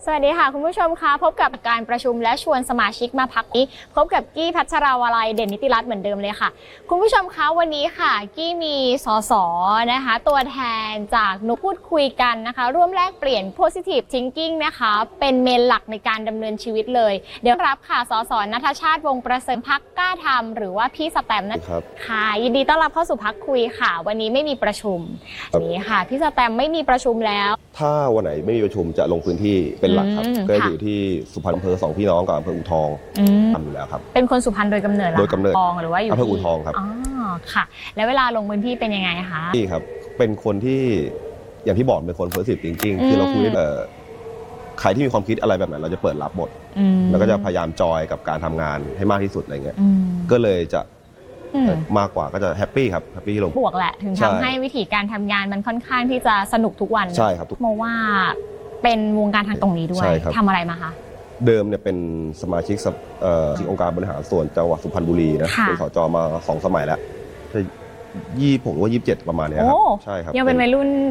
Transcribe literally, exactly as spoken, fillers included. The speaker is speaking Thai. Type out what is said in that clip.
สวัสดีค่ะคุณผู้ชมคะพบกับการประชุมและชวนสมาชิกมาพักนี้พบกับกี้พัชราวลัยเด่นนิติรัตน์เหมือนเดิมเลยค่ะคุณผู้ชมคะวันนี้ค่ะกี้มีสสนะคะตัวแทนจากนุพูดคุยกันนะคะร่วมแลกเปลี่ยน positive thinking นะคะเป็นเมนหลักในการดำเนินชีวิตเลยเดี๋ยวรับค่ะสสณัฐชาติวงศ์ประเสริฐพรรคกล้าทำหรือว่าพี่สแตมนะครับค่ะยินดีต้อนรับเข้าสู่พักคุยค่ะวันนี้ไม่มีประชุมนี้ค่ะพี่สแตมไม่มีประชุมแล้วถ้าวันไหนไม่มีประชุมจะลงพื้นที่เป็นหลักครับก็อยู่ที่สุพรรณอำเภอสองพี่น้องกับอำเภออู่ทองทำอยู่แล้วครับเป็นคนสุพรรณโดยกำเนิดโดยกำเนิดทองหรือว่าอยู่อำเภออู่ทองครับอ๋อค่ะแล้วเวลาลงพื้นที่เป็นยังไงคะนี่ครับเป็นคนที่อย่างที่บอกเป็นคนโพสิทีฟจริงๆคือเราคุยเอ่อใครที่มีความคิดอะไรแบบไหนเราจะเปิดรับหมดแล้วก็จะพยายามจอยกับการทำงานให้มากที่สุดอะไรเงี้ยก็เลยจะมากกว่าก็จะแฮปปี้ครับแฮปปี้ลงบวกแหละถึงทำให้วิธีการทำงานมันค่อนข้างที่จะสนุกทุกวันใช่ครับโมว่าเป็นวงการทางตรงนี้ด้วยทำอะไรมาคะเดิมเนี่ยเป็นสมาชิกองค์การบริหารส่วนจังหวัดสุพรรณบุรีนะเป็นสจมาสองสมัยแล้วยี่ผมว่ายี่สิบเจ็ดประมาณนี้ครับใช่ครับยังเป็นวัยรุ่น